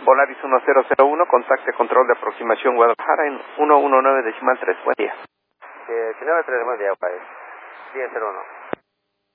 Volaris 1001, contacte control de aproximación Guadalajara en 119.3. Buen día. 19.3, buen día, país. 1001.